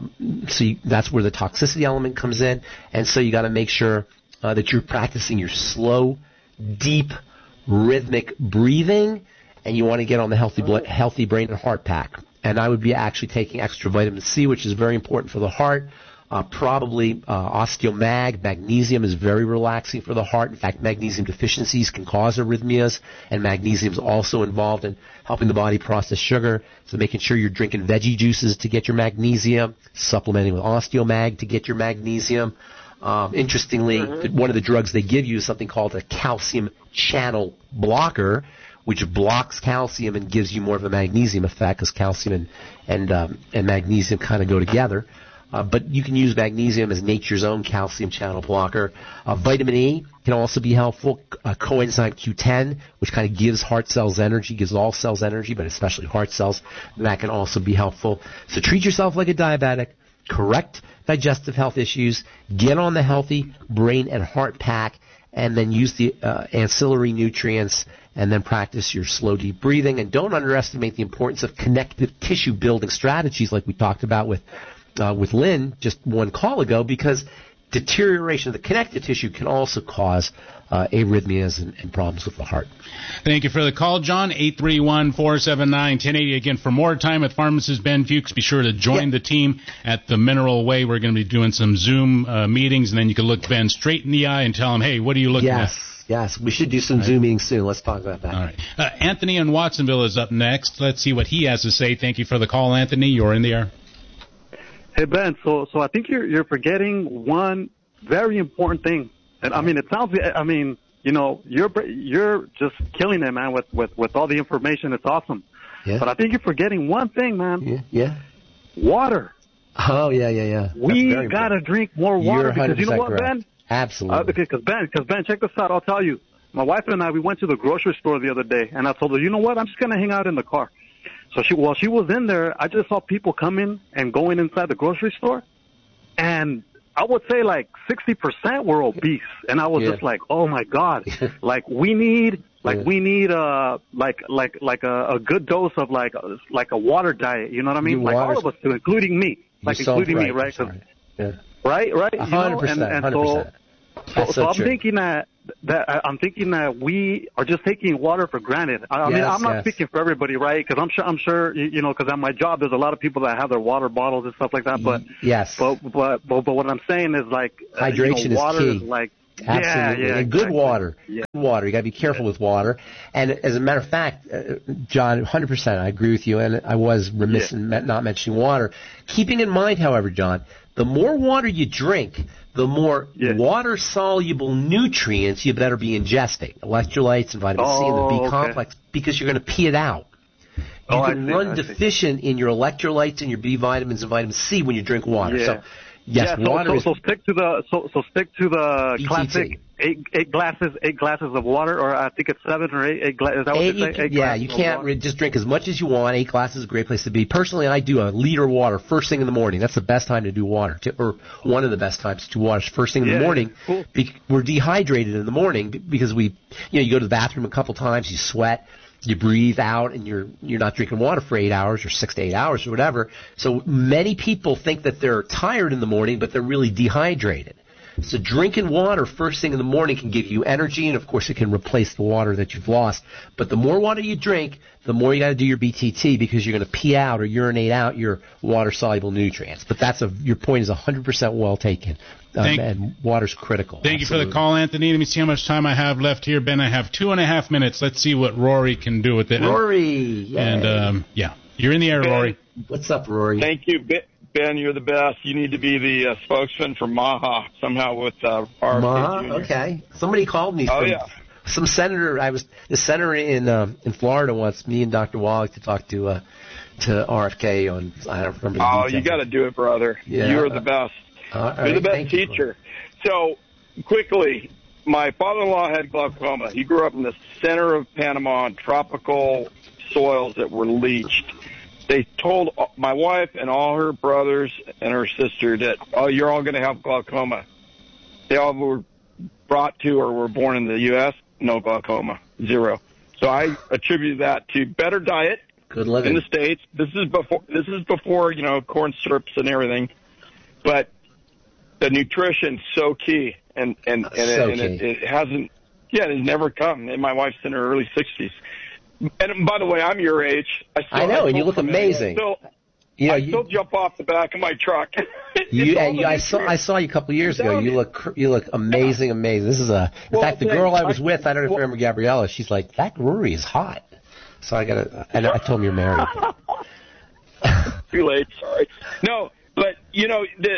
That's where the toxicity element comes in, and so you got to make sure that you're practicing your slow, deep, rhythmic breathing, and you want to get on the healthy brain and heart pack. And I would be actually taking extra vitamin C, which is very important for the heart. Probably osteomag. Magnesium is very relaxing for the heart. In fact, magnesium deficiencies can cause arrhythmias, and magnesium is also involved in helping the body process sugar. So making sure you're drinking veggie juices to get your magnesium, supplementing with osteomag to get your magnesium. Interestingly, one of the drugs they give you is something called a calcium channel blocker, which blocks calcium and gives you more of a magnesium effect, because calcium and magnesium kind of go together. But you can use magnesium as nature's own calcium channel blocker. Vitamin E can also be helpful. Coenzyme Q10, which kind of gives heart cells energy, gives all cells energy, but especially heart cells. That can also be helpful. So treat yourself like a diabetic. Correct digestive health issues. Get on the healthy brain and heart pack, and then use the ancillary nutrients, and then practice your slow, deep breathing. And don't underestimate the importance of connective tissue building strategies like we talked about with Lynn just one call ago, because deterioration of the connective tissue can also cause arrhythmias and problems with the heart. Thank you for the call, John. 831-479-1080. Again, for more time with pharmacist Ben Fuchs, be sure to join the team at the Mineral Way. We're going to be doing some Zoom meetings, and then you can look Ben straight in the eye and tell him, hey, what are you looking at? Yes, we should do some Zoom meetings soon. Let's talk about that. All right. Anthony in Watsonville is up next. Let's see what he has to say. Thank you for the call, Anthony. You're in the air. Hey, Ben, so I think you're forgetting one very important thing. And I mean, you're just killing it, man, with all the information. It's awesome. Yeah. But I think you're forgetting one thing, man. Yeah. Water. Oh, yeah. We got to drink more water, because you know what, correct. Ben? Absolutely. Because Ben, check this out. I'll tell you. My wife and I, we went to the grocery store the other day, and I told her, you know what? I'm just going to hang out in the car. So while she was in there, I just saw people coming and going inside the grocery store, and I would say like 60% were obese, and I was just like, oh my God, like we need Like we need a good dose of like a water diet. You know what I mean? Like all of us do, including me. Like including me, right? Yeah. Right. 100%. 100%. So I'm thinking that we are just taking water for granted. I mean, I'm not speaking for everybody, right? Because I'm sure, you know, because at my job there's a lot of people that have their water bottles and stuff like that. But but what I'm saying is like hydration water is key. Is like absolutely, and good water. Good water. You got to be careful with water. And as a matter of fact, John, 100%, I agree with you. And I was remiss in not mentioning water. Keeping in mind, however, John, the more water you drink, the more water-soluble nutrients you better be ingesting, electrolytes and vitamin C and the B complex, because you're going to pee it out. You can run deficient in your electrolytes and your B vitamins and vitamin C when you drink water. So, water so stick to the classic eight glasses of water, or I think it's 7 or 8 glasses. Is that what you say? You can't just drink as much as you want. 8 glasses is a great place to be. Personally, I do a liter of water first thing in the morning. That's the best time to do water, or one of the best times to do water first thing in the morning. Cool. We're dehydrated in the morning because you go to the bathroom a couple times, you sweat, you breathe out, and you're not drinking water for 8 hours or 6 to 8 hours or whatever. So many people think that they're tired in the morning, but they're really dehydrated. So drinking water first thing in the morning can give you energy, and of course it can replace the water that you've lost. But the more water you drink, the more you got to do your BTT, because you're going to pee out or urinate out your water-soluble nutrients. But your point is 100% well taken, and water's critical. Thank you for the call, Anthony. Let me see how much time I have left here, Ben. I have 2.5 minutes. Let's see what Rory can do with it. Rory, yay. And you're in the air, Rory. What's up, Rory? Thank you, Ben, you're the best. You need to be the spokesman for Maha somehow with RFK Maha? Jr. Okay. Somebody called me. Some senator. The senator in Florida wants me and Dr. Wallach to talk to RFK on. I don't remember. The details. You got to do it, brother. Yeah. You're the best. You're the best teacher. So quickly, my father-in-law had glaucoma. He grew up in the center of Panama on tropical soils that were leached. They told my wife and all her brothers and her sister that, you're all going to have glaucoma. They all were brought to or were born in the U.S., no glaucoma, 0. So I attribute that to better diet good living in the States. This is before corn syrups and everything. But the nutrition's so key, and it hasn't, it has never come. And my wife's in her early 60s. And by the way, I'm your age. I know, and you look amazing. I still jump off the back of my truck. I saw you a couple of years ago. You look amazing. This is in fact, the girl I was with, I don't know if you remember Gabriella. She's like, that Rory is hot. So I told him you're married. Too late. Sorry. No, but you're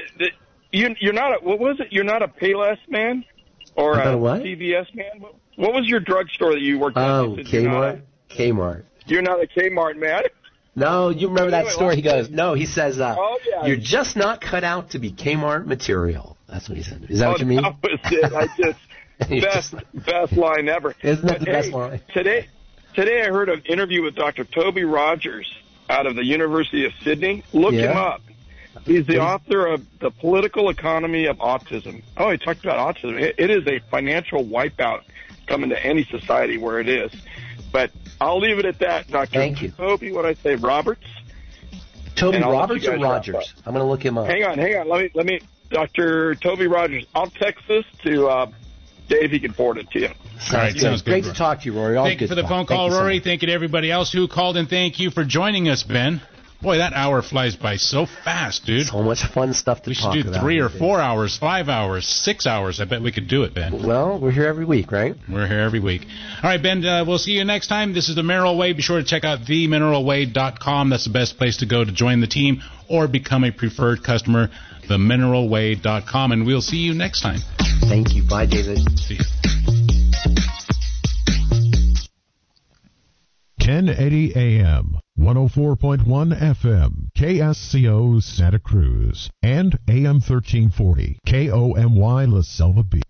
not what was it? You're not a Payless man or a CVS man. What was your drugstore that you worked at? Oh, Kmart. Kmart. You're not a Kmart man. No, you remember that story? He goes, no, he says, you're just not cut out to be Kmart material. That's what he said. Is that what you mean? That was it. Best line ever. Isn't that the best line? Today I heard an interview with Dr. Toby Rogers out of the University of Sydney. Look him up. He's the author of The Political Economy of Autism. He talked about autism. It is a financial wipeout coming to any society where it is. But I'll leave it at that, Dr. Thank you. Toby, what I say, Roberts? Toby Roberts or Rogers? I'm going to look him up. Hang on. Let me, Dr. Toby Rogers. I'll text this to Dave. He can forward it to you. All right, sounds good. Great to talk to you, Rory. Thank you for the phone call, Rory. Thank you to everybody else who called, and thank you for joining us, Ben. Boy, that hour flies by so fast, dude. So much fun stuff to talk about. We should do 3 or 4 hours, 5 hours, 6 hours. I bet we could do it, Ben. Well, we're here every week, right? We're here every week. All right, Ben, we'll see you next time. This is The Mineral Way. Be sure to check out themineralway.com. That's the best place to go to join the team or become a preferred customer, themineralway.com. And we'll see you next time. Thank you. Bye, David. See you. 1080 AM, 104.1 FM, KSCO Santa Cruz, and AM 1340, KOMY La Selva Beach.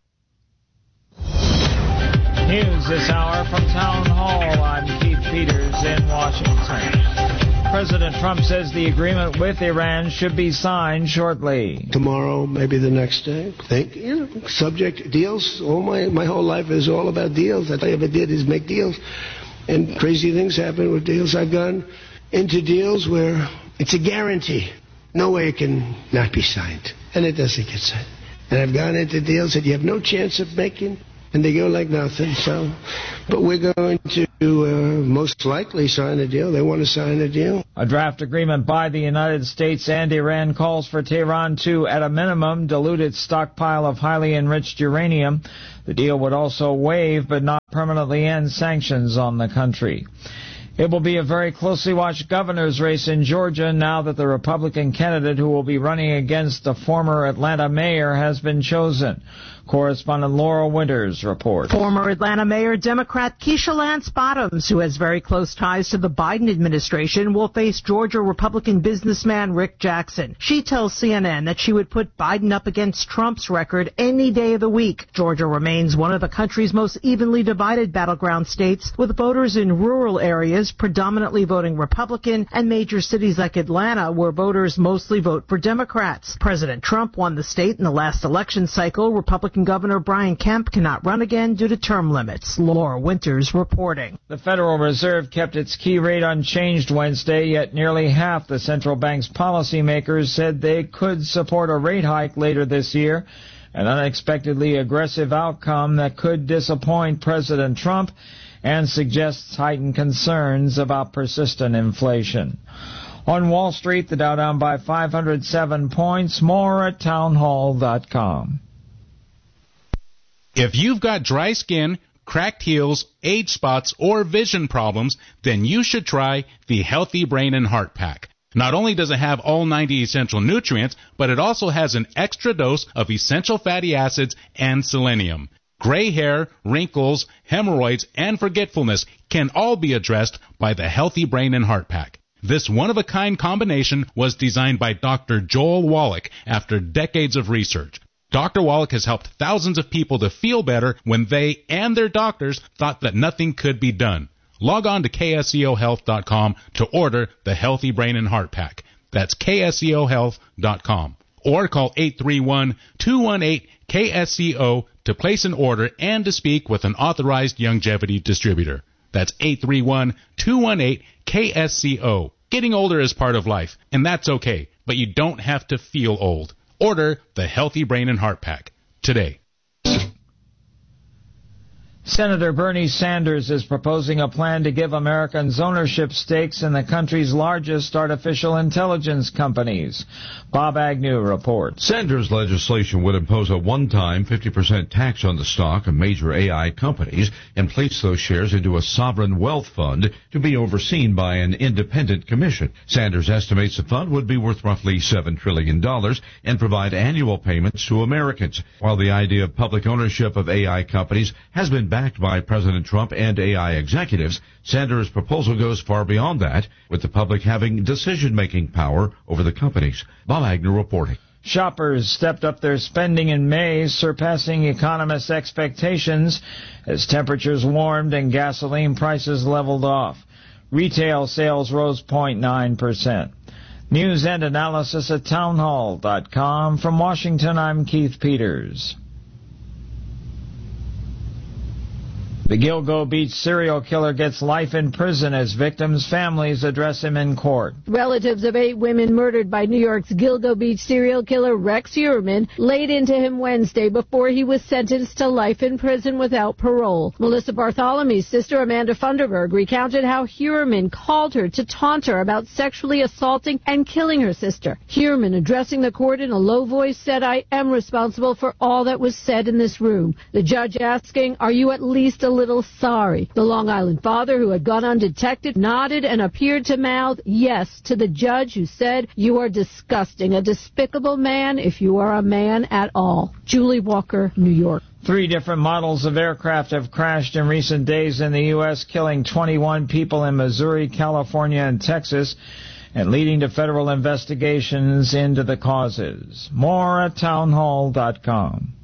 News this hour from Town Hall. I'm Keith Peters in Washington. President Trump says the agreement with Iran should be signed shortly. Tomorrow, maybe the next day. Subject deals. My whole life is all about deals. All I ever did is make deals. And crazy things happen with deals. I've gone into deals where it's a guarantee. No way it can not be signed. And it doesn't get signed. And I've gone into deals that you have no chance of making, and they go like nothing. So, but we're going to most likely sign a deal. They want to sign a deal. A draft agreement by the United States and Iran calls for Tehran to, at a minimum, dilute its stockpile of highly enriched uranium. The deal would also waive but not permanently end sanctions on the country. It will be a very closely watched governor's race in Georgia now that the Republican candidate who will be running against the former Atlanta mayor has been chosen. Correspondent Laura Winters reports. Former Atlanta Mayor Democrat Keisha Lance Bottoms, who has very close ties to the Biden administration, will face Georgia Republican businessman Rick Jackson. She tells CNN that she would put Biden up against Trump's record any day of the week. Georgia remains one of the country's most evenly divided battleground states, with voters in rural areas predominantly voting Republican and major cities like Atlanta where voters mostly vote for Democrats. President Trump won the state in the last election cycle. Republican Governor Brian Kemp cannot run again due to term limits. Laura Winters reporting. The Federal Reserve kept its key rate unchanged Wednesday, yet nearly half the central bank's policymakers said they could support a rate hike later this year, an unexpectedly aggressive outcome that could disappoint President Trump and suggests heightened concerns about persistent inflation. On Wall Street, the Dow down by 507 points. More at townhall.com. If you've got dry skin, cracked heels, age spots, or vision problems, then you should try the Healthy Brain and Heart Pack. Not only does it have all 90 essential nutrients, but it also has an extra dose of essential fatty acids and selenium. Gray hair, wrinkles, hemorrhoids, and forgetfulness can all be addressed by the Healthy Brain and Heart Pack. This one-of-a-kind combination was designed by Dr. Joel Wallach after decades of research. Dr. Wallach has helped thousands of people to feel better when they and their doctors thought that nothing could be done. Log on to KSCOHealth.com to order the Healthy Brain and Heart Pack. That's KSCOHealth.com. Or call 831-218-KSCO to place an order and to speak with an authorized longevity distributor. That's 831-218-KSCO. Getting older is part of life, and that's okay, but you don't have to feel old. Order the Healthy Brain and Heart Pack today. Senator Bernie Sanders is proposing a plan to give Americans ownership stakes in the country's largest artificial intelligence companies. Bob Agnew reports. Sanders' legislation would impose a one-time 50% tax on the stock of major AI companies and place those shares into a sovereign wealth fund to be overseen by an independent commission. Sanders estimates the fund would be worth roughly $7 trillion and provide annual payments to Americans. While the idea of public ownership of AI companies has been backed by President Trump and AI executives, Sanders' proposal goes far beyond that, with the public having decision-making power over the companies. Bob Agnew reporting. Shoppers stepped up their spending in May, surpassing economists' expectations as temperatures warmed and gasoline prices leveled off. Retail sales rose 0.9%. News and analysis at townhall.com. From Washington, I'm Keith Peters. The Gilgo Beach serial killer gets life in prison as victims' families address him in court. Relatives of 8 women murdered by New York's Gilgo Beach serial killer Rex Heuermann laid into him Wednesday before he was sentenced to life in prison without parole. Melissa Bartholomew's sister Amanda Funderburg recounted how Heuermann called her to taunt her about sexually assaulting and killing her sister. Heuermann, addressing the court in a low voice, said, "I am responsible for all that was said in this room." The judge asking, "Are you at least a little sorry?" The Long Island father, who had gone undetected, nodded and appeared to mouth yes to the judge, who said, "You are disgusting, a despicable man if you are a man at all." Julie Walker, New York. 3 different models of aircraft have crashed in recent days in the U.S., killing 21 people in Missouri, California, and Texas, and leading to federal investigations into the causes. More at townhall.com.